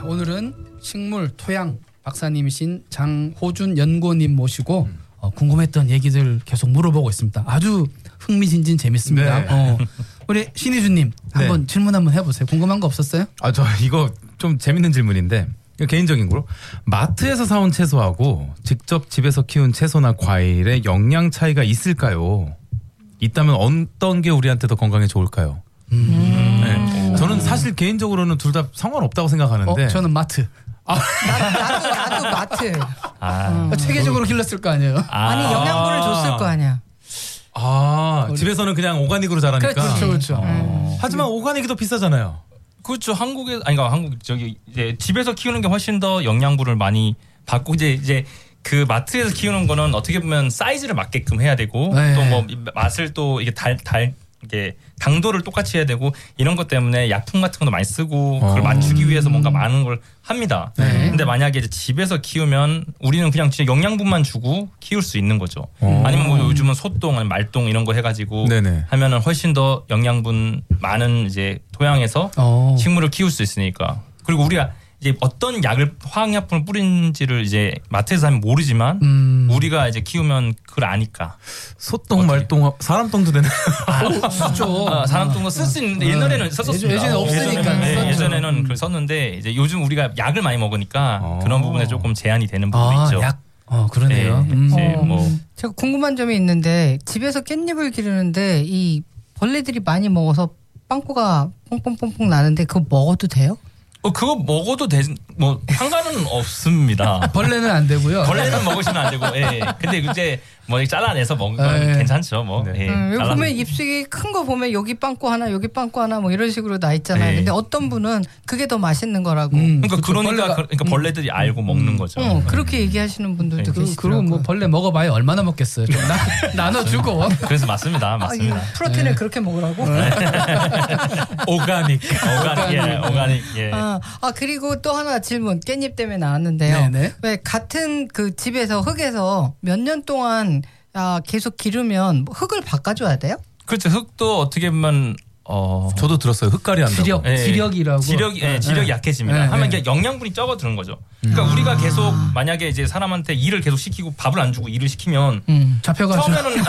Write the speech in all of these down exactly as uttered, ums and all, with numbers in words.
오늘은 식물 토양 박사님이신 장호준 연구원님 모시고 음. 어, 궁금했던 얘기들 계속 물어보고 있습니다. 아주 흥미진진 재밌습니다. 네. 어, 우리 신희준님 한번 네. 질문 한번 해보세요. 궁금한 거 없었어요? 아, 저 이거 좀 재밌는 질문인데 개인적인 거로 마트에서 사온 채소하고 직접 집에서 키운 채소나 과일의 영양 차이가 있을까요? 있다면 어떤 게 우리한테 더 건강에 좋을까요? 음. 네. 저는 사실 개인적으로는 둘 다 상관없다고 생각하는데 어, 저는 마트. 아. 나도, 나도 마트. 아. 어. 체계적으로 길렀을 거 아니에요? 아. 아니 영양분을 줬을 거 아니야. 아 우리... 집에서는 그냥 오가닉으로 자라니까. 그렇죠, 그렇죠. 어. 음. 하지만 오가닉이 더 비싸잖아요. 그렇죠. 한국에 아니 그러니까 한국 저기 이제 집에서 키우는 게 훨씬 더 영양분을 많이 받고 이제 이제 그 마트에서 키우는 거는 어떻게 보면 사이즈를 맞게끔 해야 되고 네. 또 뭐 맛을 또 이게 달 달 이게 당도를 똑같이 해야 되고 이런 것 때문에 약품 같은 것도 많이 쓰고 그걸 맞추기 위해서 뭔가 많은 걸 합니다. 네. 근데 만약에 이제 집에서 키우면 우리는 그냥 진짜 영양분만 주고 키울 수 있는 거죠. 오. 아니면 뭐 요즘은 소똥, 아니면 말똥 이런 거 해가지고 네네. 하면은 훨씬 더 영양분 많은 이제 토양에서 오. 식물을 키울 수 있으니까. 그리고 우리가 이제 어떤 약을 화학약품을 뿌린지를 이제 마트에서 하면 모르지만 음. 우리가 이제 키우면 그걸 아니까. 소똥, 말똥, 사람 똥도 되나요? 아, 진짜. 아, 사람 똥도 쓸 수 있는데 옛날에는 썼었습니다. 예전에 없으니까. 예전에는, 네, 썼죠. 예전에는 음. 그걸 썼는데 이제 요즘 우리가 약을 많이 먹으니까 어. 그런 부분에 조금 제한이 되는 부분이 아, 있죠. 약. 어, 그러네요. 네, 음. 이제 어, 뭐 제가 궁금한 점이 있는데 집에서 깻잎을 기르는데 이 벌레들이 많이 먹어서 빵꾸가 뽕뽕뽕뽕 나는데 그거 먹어도 돼요? 어, 그거 먹어도 되, 뭐 상관은 없습니다. 벌레는 안 되고요. 벌레는 먹으시면 안 되고, 예. 근데 이제 뭐 잘라내서 먹는 건 예. 괜찮죠, 뭐. 네. 예. 음, 여기 잘라서. 보면 잎색이 큰 거 보면 여기 빵꾸 하나 여기 빵꾸 하나 뭐 이런 식으로 나 있잖아요. 네. 근데 어떤 분은 그게 더 맛있는 거라고. 음. 그러니까 그쵸, 그러니까 벌레가- 그러니까 벌레들이 알고 먹는 거죠. 어, 그렇게 얘기하시는 분들도 네. 그, 계시더라고요. 그리고 뭐 벌레 먹어봐야 얼마나 먹겠어요. 좀 나, 나눠주고. 그래서 맞습니다, 아, 이 맞습니다. 프로틴을 그렇게 먹으라고? 오가닉. 오가닉, 예, 오가닉, 예. 아, 아 그리고 또 하나 질문 깻잎 때문에 나왔는데요. 네네. 왜 같은 그 집에서 흙에서 몇 년 동안 아, 계속 기르면 흙을 바꿔줘야 돼요? 그렇죠. 흙도 어떻게 보면 어 저도 들었어요. 흙갈이 한다고. 지력, 예, 지력이라고. 지력이 예, 지력이 네. 약해집니다. 네, 하면 네. 이게 영양분이 적어드는 거죠. 그러니까 우리가 계속 만약에 이제 사람한테 일을 계속 시키고 밥을 안 주고 일을 시키면 음, 잡혀가지고. 처음에는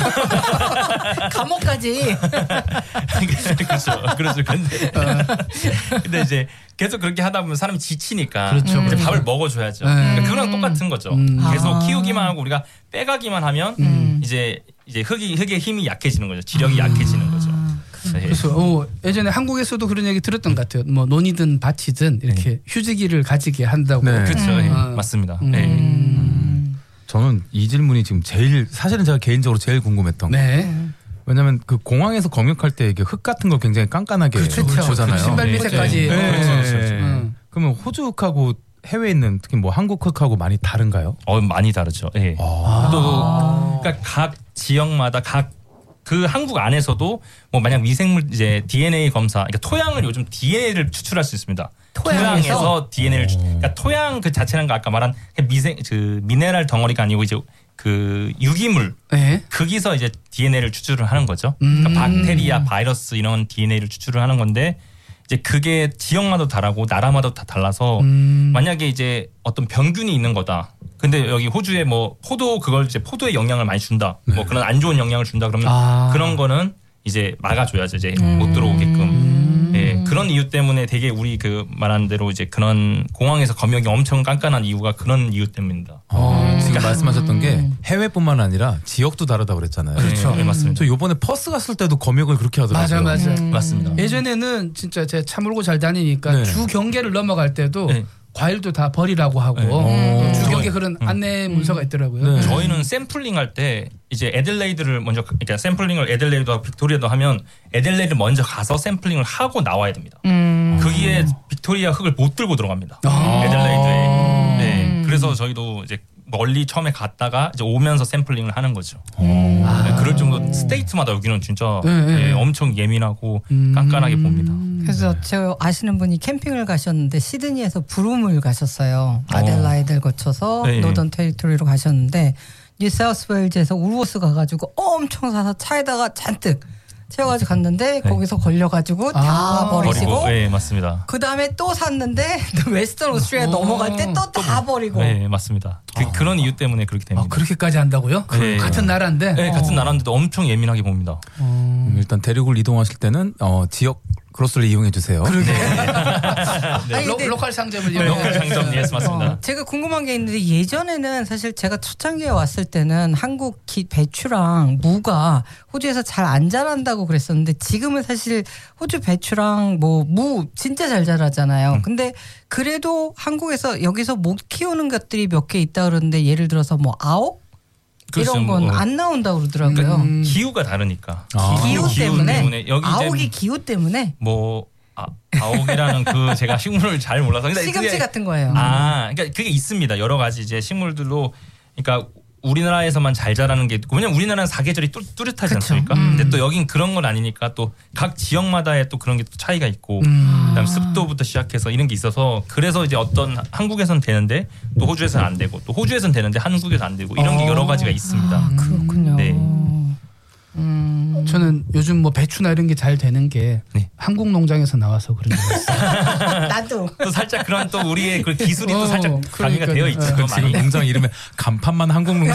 감옥까지. 그렇죠. 그렇죠. 근데 근데 이제 계속 그렇게 하다 보면 사람이 지치니까 그렇죠. 이제 음. 밥을 먹어줘야죠. 네. 그러니까 그거랑 똑같은 거죠. 음. 계속 아. 키우기만 하고 우리가 빼가기만 하면 음. 이제 이제 흙이 흙의 힘이 약해지는 거죠. 지력이 약해지는 거죠. 네. 그래서 어, 예전에 한국에서도 그런 얘기 들었던 것 같아요. 뭐 논이든 밭이든 이렇게 휴지기를 가지게 한다고. 네. 그렇죠. 예. 음. 맞습니다. 음. 네. 음. 저는 이 질문이 지금 제일 사실은 제가 개인적으로 제일 궁금했던 거. 네. 왜냐하면 그 공항에서 검역할 때 이게 흙 같은 거 굉장히 깐깐하게 그렇죠. 보잖아요. 신발 네. 밑에까지. 네. 그렇죠, 그렇죠, 그렇죠. 음. 그러면 호주 흙하고 해외에 있는 특히 뭐 한국 흙하고 많이 다른가요? 어 많이 다르죠. 예. 아. 또 그러니까 각 지역마다 각 그 한국 안에서도 뭐 만약 미생물 이제 디엔에이 검사, 그러니까 토양을 요즘 디엔에이를 추출할 수 있습니다. 토양에서? 토양에서 디엔에이를 추, 그러니까 토양 그 자체는 아까 말한 미생 그 미네랄 덩어리가 아니고 이제 그 유기물 네. 거기서 이제 디엔에이를 추출을 하는 거죠. 음. 그러니까 박테리아, 바이러스 이런 디엔에이를 추출을 하는 건데 이제 그게 지역마다 다르고 나라마다 다 달라서 음. 만약에 이제 어떤 병균이 있는 거다. 근데 여기 호주에 뭐 포도 그걸 이제 포도에 영향을 많이 준다. 뭐 그런 안 좋은 영향을 준다 그러면 아. 그런 거는 이제 막아줘야죠. 이제 못 들어오게끔. 음. 예, 그런 이유 때문에 되게 우리 그 말한 대로 이제 그런 공항에서 검역이 엄청 깐깐한 이유가 그런 이유 때문입니다. 어, 지금 말씀하셨던 게 해외뿐만 아니라 지역도 다르다고 그랬잖아요. 그렇죠. 네, 맞습니다. 저 요번에 퍼스 갔을 때도 검역을 그렇게 하더라고요. 맞아, 맞아. 음. 맞습니다. 예전에는 진짜 제가 차 몰고 잘 다니니까 네. 주 경계를 넘어갈 때도 네. 과일도 다 버리라고 하고 네. 어, 주 저희- 경계 그런 안내 문서가 있더라고요. 네. 저희는 샘플링 할 때 이제 애들레이드를 먼저 그러니까 샘플링을 애들레이드와 빅토리아도 하면 애들레이드 먼저 가서 샘플링을 하고 나와야 됩니다. 음. 거기에 빅토리아 흙을 못 들고 들어갑니다. 아. 애들레이드에. 네. 그래서 저희도 이제 멀리 처음에 갔다가 이제 오면서 샘플링을 하는 거죠. 아. 네, 그럴 정도 스테이트마다 여기는 진짜 네, 네. 예, 엄청 예민하고 음. 깐깐하게 봅니다. 그래서 저 아시는 분이 캠핑을 가셨는데 시드니에서 브룸을 가셨어요. 아델라이드를 거쳐서 네. 노던 테리토리로 가셨는데 뉴사우스웨일즈에서 울워스 가가지고 엄청 사서 차에다가 잔뜩 채워가지고 갔는데 네. 거기서 걸려가지고 다 아, 버리시고 버리고. 네, 맞습니다. 그 다음에 또 샀는데 또 웨스턴 오스트리아 어. 넘어갈 때 또 다 버리고. 네, 맞습니다. 그, 그런 이유 때문에 그렇게 됩니다. 아, 그렇게까지 한다고요? 네. 같은 나라인데. 네, 같은 나라인데도 엄청 예민하게 봅니다. 음, 일단 대륙을 이동하실 때는 어, 지역 크로스를 이용해 주세요. 그러게. 아니, 로, 근데- 로컬 상점을 네, 이용해. 로컬 상점, 예, 맞습니다. 어, 제가 궁금한 게 있는데 예전에는 사실 제가 초창기에 왔을 때는 한국 기, 배추랑 무가 호주에서 잘 안 자란다고 그랬었는데 지금은 사실 호주 배추랑 뭐 무 진짜 잘 자라잖아요. 음. 근데 그래도 한국에서 여기서 못 키우는 것들이 몇 개 있다 그러는데 예를 들어서 뭐 아옥 그렇죠. 이런 건 뭐, 안 나온다고 그러더라고요. 음. 기후가 다르니까. 아. 기후, 때문에, 여기 아옥이 이제 기후 때문에 뭐 아, 아옥이라는 그 제가 식물을 잘 몰라서 근데 시금치 그게- 같은 거예요. 아, 그러니까 그게 있습니다. 여러 가지 이제 식물들로 그러니까 우리나라에서만 잘 자라는 게 있고 왜냐면 우리나라는 사계절이 뚜, 뚜렷하지 그쵸. 않습니까? 음. 근데 또 여긴 그런 건 아니니까 또 각 지역마다의 또 그런 게 또 차이가 있고 음. 그다음 습도부터 시작해서 이런 게 있어서 그래서 이제 어떤 한국에서는 되는데 또 호주에서는 안 되고 또 호주에서는 되는데 한국에서 안 되고 이런 게 여러 가지가 있습니다. 아, 그렇군요. 네. 음. 저는 요즘 뭐 배추나 이런 게 잘 되는 게 네. 한국 농장에서 나와서 그런 거 같아요. 나도. 또 살짝 그런 또 우리의 그 기술이 또 어, 살짝 가미가 그러니까요. 되어 있죠. 어, 그 많이. 지금 농장 이름에 간판만 한국 농장.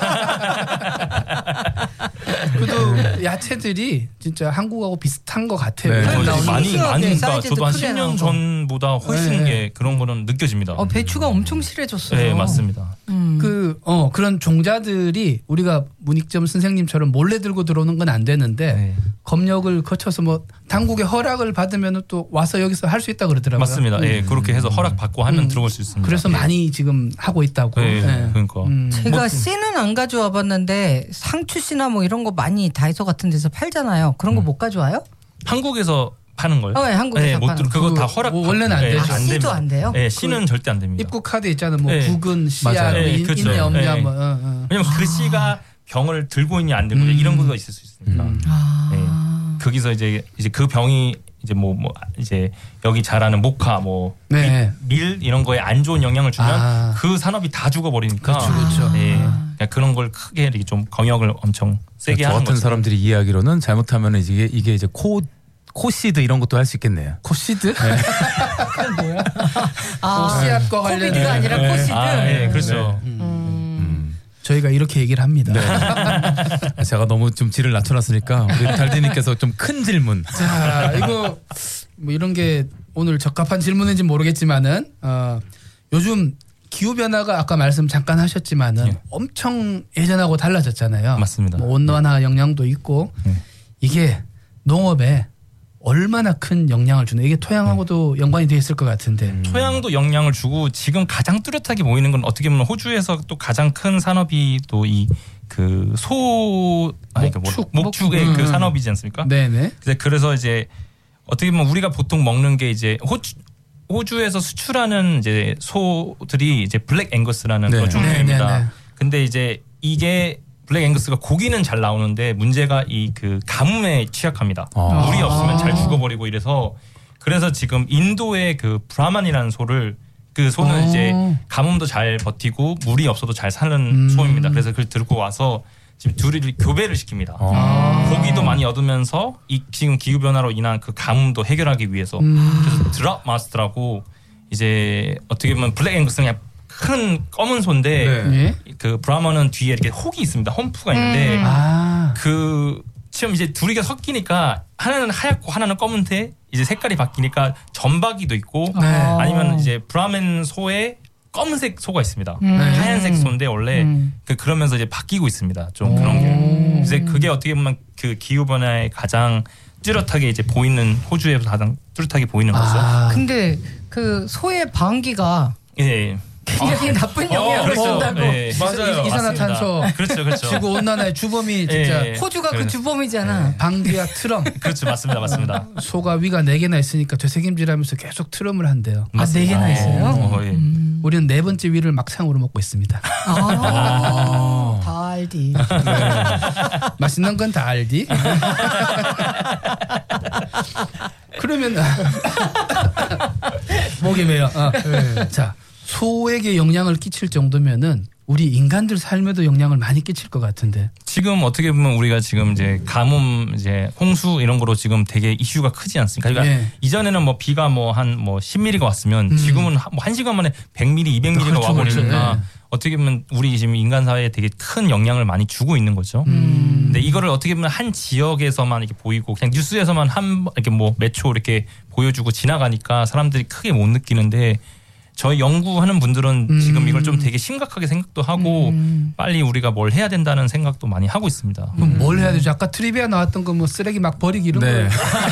그래도 야채들이 진짜 한국하고 비슷한 것 같아요. 네. 요즘 저 나오는 이제 많이 싱싱하게 많으니까 사이즈도 저도 한 크게 십 년 나오고. 전보다 훨씬 네. 게 그런 거는 느껴집니다. 어, 배추가 엄청 실해졌어요. 네, 맞습니다. 음. 그, 어, 그런 종자들이 우리가 문익점 선생님처럼 몰래 들고 들어오는 건 안 되는데 네. 검역을 거쳐서 뭐 당국의 허락을 받으면 또 와서 여기서 할 수 있다 그러더라고요. 맞습니다. 예, 그렇게 해서 허락 받고 하면 음. 들어올 수 있습니다. 그래서 예. 많이 지금 하고 있다고. 네, 예. 그러니까. 음. 제가 씨는 안 가져와 봤는데 상추씨나 뭐 이런 거 많이 다이소 같은 데서 팔잖아요. 그런 거 못 가져와요? 한국에서 파는 거요? 어, 네, 한국에서 예, 못 파는 들- 그거 다 그거 허락 뭐 원래는 안 받고, 예, 되죠. 아, 씨도 됩니다. 안 돼요? 예, 씨는 절대 안 됩니다. 입국 카드 있잖아요. 뭐 네. 국은 씨야, 맞아요. 뭐 네, 인- 그렇죠. 있냐 없냐 네. 뭐. 어, 어. 왜냐면 그 씨가 병을 들고 있냐 안 들고 있냐 음. 이런 거가 있을 수 있으니까. 음. 아. 예. 거기서 이제 이제 그 병이 이제 뭐, 뭐 이제 여기 자라는 모카 뭐 네. 밀, 밀 이런 거에 안 좋은 영향을 주면 아. 그 산업이 다 죽어버리니까. 그렇죠, 그렇죠. 예. 아. 그러니까 그런 걸 크게 이렇게 좀 검역을 엄청 세게 저 하는 같은 거죠. 사람들이 이해하기로는 잘못하면 이게 이게 이제 코 코시드 이런 것도 할 수 있겠네요. 코시드? 그건 뭐야? 아, 씨앗과 관련된. 코비드가 아니라 네. 코시드. 아, 예, 그렇죠. 음. 음. 저희가 이렇게 얘기를 합니다. 네. 제가 너무 좀 질을 낮춰놨으니까 우리 달디님께서 좀 큰 질문. 자, 이거 뭐 이런 게 오늘 적합한 질문인지 모르겠지만은 어, 요즘 기후 변화가 아까 말씀 잠깐 하셨지만은 예. 엄청 예전하고 달라졌잖아요. 맞습니다. 뭐 온난화 영향도 있고 예. 이게 농업에 얼마나 큰 영향을 주는 이게 토양하고도 연관이 돼 있을 것 같은데. 음. 토양도 영향을 주고 지금 가장 뚜렷하게 보이는 건 어떻게 보면 호주에서 또 가장 큰 산업이 또 이 그 소 아니 그 뭐, 목축. 목축의 목축. 그 음. 산업이지 않습니까? 네네. 그래서 그래서 이제 어떻게 보면 우리가 보통 먹는 게 이제 호주 호주에서 수출하는 이제 소들이 이제 블랙 앵거스라는 네. 그런 종류입니다. 네, 네, 네. 근데 이제 이게 블랙 앵거스가 고기는 잘 나오는데 문제가 이 그 가뭄에 취약합니다. 아. 물이 없으면 잘 죽어버리고 이래서 그래서 지금 인도의 그 브라만이라는 소를 그 소는 어. 이제 가뭄도 잘 버티고 물이 없어도 잘 사는 음. 소입니다. 그래서 그걸 들고 와서 지금 둘이 교배를 시킵니다. 아. 고기도 많이 얻으면서 이 지금 기후 변화로 인한 그 가뭄도 해결하기 위해서 음. 그래서 드랍 마스터라고 이제 어떻게 보면 블랙 앵거스는 그냥 큰 검은 소인데 네. 예? 그 브라먼은 뒤에 이렇게 혹이 있습니다. 홈프가 있는데 음. 아. 그 지금 이제 둘이가 섞이니까 하나는 하얗고 하나는 검은데 이제 색깔이 바뀌니까 점박이도 있고 네. 아니면 이제 브라멘 소에 검은색 소가 있습니다. 음. 하얀색 소인데 원래 음. 그 그러면서 이제 바뀌고 있습니다. 좀 그런 게. 이제 그게 어떻게 보면 그 기후 변화에 가장 뚜렷하게 이제 보이는 호주에서 가장 뚜렷하게 보이는 거죠. 아. 근데 그 소의 방귀가 예. 굉장히 나쁜 영향을 그렇죠. 준다고. 예. 맞아요. 이산화탄소. 맞습니다. 그렇죠, 그렇죠. 지구 온난화의 주범이 진짜 예. 호주가 그 그래. 주범이잖아. 방귀와 트럼. 그렇죠, 맞습니다, 맞습니다. 소가 위가 네 개나 있으니까 되새김질하면서 계속 트럼을 한대요. 아, 네 개나 있어요? 어, 예. 음. 우리는 네 번째 위를 막창으로 먹고 있습니다. 아, 다 알디. 맛있는 건 다 알디. 그러면 목이 메요. 어. 자, 소에게 영향을 끼칠 정도면은 우리 인간들 삶에도 영향을 많이 끼칠 것 같은데. 지금 어떻게 보면 우리가 지금 이제 가뭄, 이제 홍수 이런 거로 지금 되게 이슈가 크지 않습니까? 그러니까 네. 이전에는 뭐 비가 뭐 한 뭐 십 밀리미터가 왔으면 지금은 한, 뭐 한 시간 만에 백 밀리미터, 이백 밀리미터가 그렇죠, 와버리니까 그렇죠. 네. 어떻게 보면 우리 지금 인간 사회에 되게 큰 영향을 많이 주고 있는 거죠. 음. 근데 이거를 어떻게 보면 한 지역에서만 이렇게 보이고 그냥 뉴스에서만 한 이렇게 뭐 몇 초 이렇게 보여주고 지나가니까 사람들이 크게 못 느끼는데 저희 연구하는 분들은 음. 지금 이걸 좀 되게 심각하게 생각도 하고 음. 빨리 우리가 뭘 해야 된다는 생각도 많이 하고 있습니다. 그럼 뭘 해야 되죠? 아까 트리비아 나왔던 거 뭐 쓰레기 막 버리기 이런 네. 거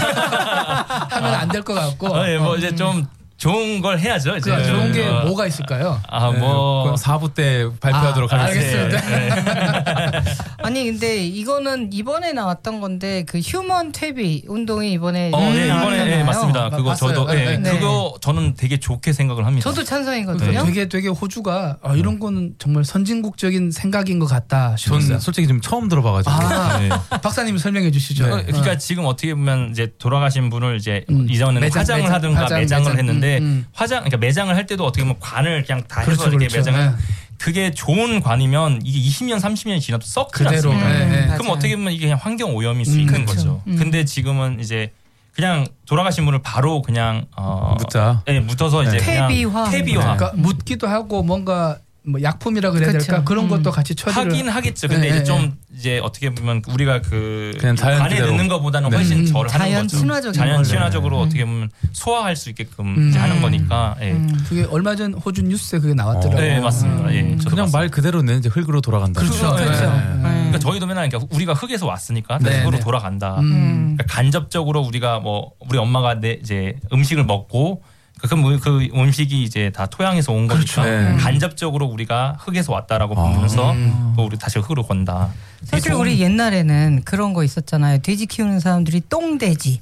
하면 안 될 것 같고. 어, 예, 뭐 이제 좀 좋은 걸 해야죠. 이제. 그 좋은 게 어, 뭐가 있을까요? 아, 네, 뭐 그럼 사 부 때 발표하도록 아, 하겠습니다. 알겠습니다. 아니 근데 이거는 이번에 나왔던 건데 그 휴먼 퇴비 운동이 이번에 어, 네, 이번에 나왔잖아요. 예, 맞습니다. 그거 봤어요. 저도 예, 네. 그거 저는 되게 좋게 생각을 합니다. 저도 찬성이거든요. 그러니까 되게 되게 호주가 아, 이런 거는 정말 선진국적인 생각인 것 같다 싶었어요. 전 솔직히 좀 처음 들어봐가지고. 아, 네. 박사님 설명해 주시죠. 어, 그러니까 지금 어떻게 보면 이제 돌아가신 분을 이제 음. 이전에는 매장, 화장을 매장, 하든가 화장, 매장을 매장. 했는데 음, 음. 화장 그러니까 매장을 할 때도 어떻게 보면 관을 그냥 다 해서 그렇죠, 이렇게 그렇죠. 매장을 네. 그게 좋은 관이면 이게 이십 년 삼십 년이 지나도 썩지 그대로. 않습니까? 네, 네. 그럼 맞아요. 어떻게 보면 이게 그냥 환경 오염일 수 음, 있는 그렇죠. 거죠. 음. 근데 지금은 이제 그냥 돌아가신 분을 바로 그냥 어 묻자. 네, 묻어서 이제 그냥 퇴비화. 퇴비화 그러니까 묻기도 하고 뭔가 뭐 약품이라 그래야 그렇죠. 될까 그런 음. 것도 같이 처리를 하긴 하겠죠. 근데 네, 이제 네, 좀 이제 어떻게 보면 우리가 그 그냥 자연 관에 그대로. 넣는 것보다는 네. 훨씬 음, 덜 하는 자연 거죠. 친화적인 자연 걸로. 친화적으로 음. 어떻게 보면 소화할 수 있게끔 음. 이제 하는 거니까. 예. 음. 그게 얼마 전 호주 뉴스에 그게 나왔더라고요. 네 맞습니다. 예, 저도 그냥 봤습니다. 말 그대로는 이제 흙으로 돌아간다. 그렇죠. 네. 그렇죠. 네. 그러니까 저희도 맨날 그러니까 우리가 흙에서 왔으니까 네, 흙으로 네. 돌아간다. 음. 그러니까 간접적으로 우리가 뭐 우리 엄마가 내 이제 음식을 먹고 그, 그 음식이 이제 다 토양에서 온 거니까 그렇죠. 네. 간접적으로 우리가 흙에서 왔다라고 보면서 음. 또 우리 다시 흙으로 건다. 사실 우리 옛날에는 그런 거 있었잖아요. 돼지 키우는 사람들이 똥돼지.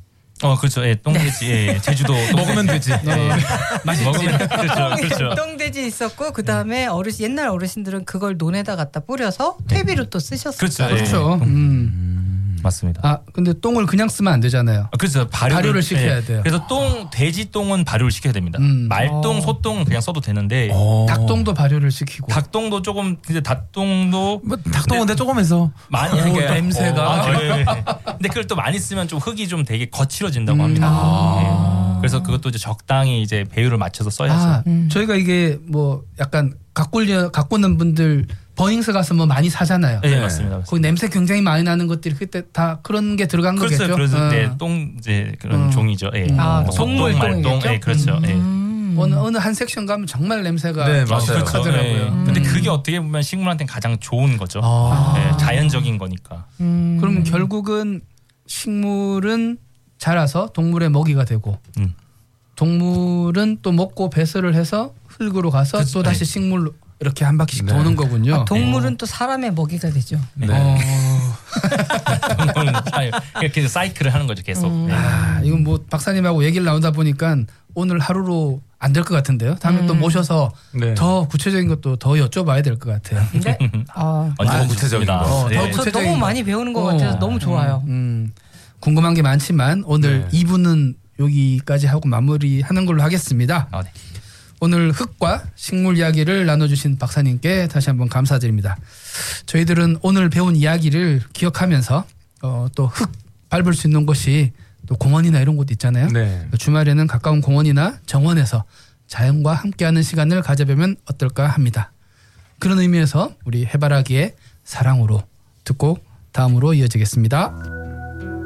어 그렇죠. 예, 똥돼지. 예, 예. 제주도 똥돼지. 먹으면 되지. 예. 먹으면 그렇죠. 그렇죠. 똥돼지 있었고 그 다음에 어르신 옛날 어르신들은 그걸 논에다 갖다 뿌려서 퇴비로 또 쓰셨어요. 그렇죠. 예. 그렇죠. 음. 맞습니다. 아 근데 똥을 그냥 쓰면 안 되잖아요. 아, 그래서 발효를, 발효를 시켜야 예. 돼요. 그래서 똥 돼지 똥은 발효를 시켜야 됩니다. 음. 말똥, 어. 소똥은 그냥 써도 되는데 어. 닭똥도 발효를 시키고. 닭똥도 조금 근데 닭똥도 뭐 닭똥인데 조금해서. 많이 오, 그러니까 냄새가. 어, 아, 예, 예. 근데 그걸 또 많이 쓰면 좀 흙이 좀 되게 거칠어진다고 음. 합니다. 아. 예. 그래서 그것도 이제 적당히 이제 배율을 맞춰서 써야죠. 아, 음. 저희가 이게 뭐 약간 가꾸려 가꾸는 분들 버닝스 가서 뭐 많이 사잖아요. 예, 네. 맞습니다. 맞습니다. 거기 냄새 굉장히 많이 나는 것들이 그때 다 그런 게 들어간 그렇죠. 거겠죠. 그래서 어. 네, 똥 이제 그런 어. 종이죠. 예. 아, 뭐 동물 소똥, 말똥, 똥이겠죠? 예, 그렇죠. 예. 음. 어느 어느 한 섹션 가면 정말 냄새가 네, 맞아요. 그렇더라고요. 예. 음. 근데 그게 어떻게 보면 식물한테는 가장 좋은 거죠. 아. 예, 자연적인 거니까. 음. 그러면 결국은 식물은 자라서 동물의 먹이가 되고 음. 동물은 또 먹고 배설을 해서 흙으로 가서 그렇죠. 또 다시 네. 식물로 이렇게 한 바퀴씩 네. 도는 거군요. 아, 동물은 또 사람의 먹이가 되죠. 네. 어. 동물은 사- 이렇게 사이클을 하는 거죠 계속. 음. 예. 아, 이건 뭐 박사님하고 얘기를 나누다 보니까 오늘 하루로 안 될 것 같은데요. 다음에 또 음. 모셔서 네. 더 구체적인 것도 더 여쭤봐야 될 것 같아요. 근데 아, 언제 아, 구체적인 구체적인 거. 거. 예. 더 저 구체적인 너무 거. 많이 배우는 것 어. 같아서 너무 좋아요. 음, 궁금한 게 많지만 오늘 네. 이 부는 여기까지 하고 마무리하는 걸로 하겠습니다. 아, 네. 오늘 흙과 식물 이야기를 나눠주신 박사님께 다시 한번 감사드립니다. 저희들은 오늘 배운 이야기를 기억하면서 어, 또 흙 밟을 수 있는 곳이 또 공원이나 이런 곳 있잖아요. 네. 주말에는 가까운 공원이나 정원에서 자연과 함께하는 시간을 가져보면 어떨까 합니다. 그런 의미에서 우리 해바라기의 사랑으로 듣고 다음으로 이어지겠습니다.